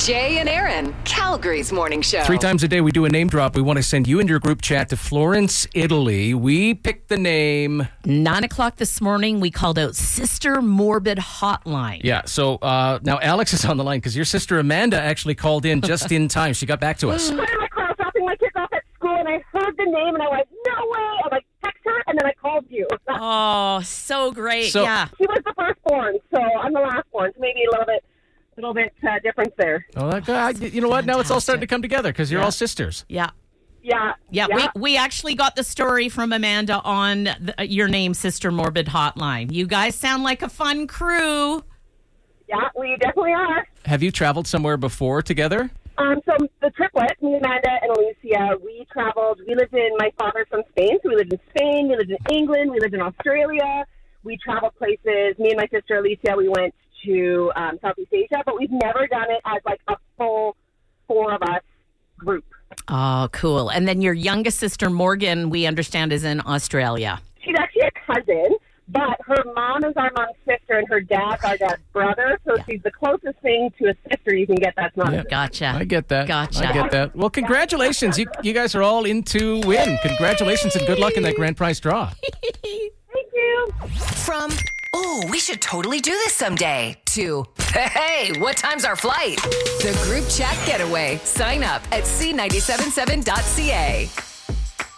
Jay and Aaron, Calgary's morning show. 3 times a day we do a name drop. We want to send you and your group chat to Florence, Italy. We picked the name. 9 o'clock this morning, we called out Sister Morbid Hotline. Yeah, so now Alex is on the line because your sister Amanda actually called in just in time. She got back to us. I was in my car dropping my kids off at school, and I heard the name, and I went, no way. I'm like, text her, and then I called you. Oh, so great. So- yeah. She was the firstborn, so I'm the last one, so maybe a little bit difference there. Oh, you know what? Now it's all starting to come together because you're all sisters. Yeah. Yeah. We actually got the story from Amanda on your name, Sister Morbid Hotline. You guys sound like a fun crew. Yeah, we definitely are. Have you traveled somewhere before together? So the triplet, me, Amanda, and Alicia, we traveled. We lived in, my father's from Spain, so we lived in Spain, we lived in England, we lived in Australia. We traveled places. Me and my sister Alicia, we went to Southeast Asia, but we've never done it as like a full 4 of us group. Oh, cool. And then your youngest sister, Morgan, we understand is in Australia. She's actually a cousin, but her mom is our mom's sister and her dad's our dad's brother, so she's the closest thing to a sister you can get that's not a sister. Gotcha. I get that. Gotcha. I get that. Well, congratulations. You guys are all in to win. Congratulations and good luck in that grand prize draw. Thank you. From, we should totally do this someday, to, hey, what time's our flight? The group chat getaway. Sign up at c977.ca.